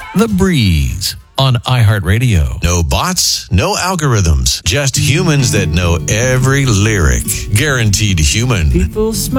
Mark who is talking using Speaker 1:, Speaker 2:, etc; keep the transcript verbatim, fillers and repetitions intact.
Speaker 1: The Breeze on iHeartRadio.
Speaker 2: No bots, no algorithms, just humans that know every lyric. Guaranteed human.
Speaker 3: People smile.